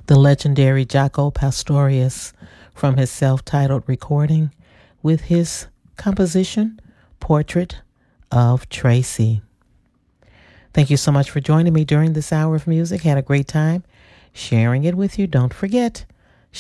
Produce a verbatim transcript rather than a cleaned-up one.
the legendary Jaco Pastorius from his self-titled recording with his composition, Portrait of Tracy. Thank you so much for joining me during this hour of music. Had a great time sharing it with you. Don't forget,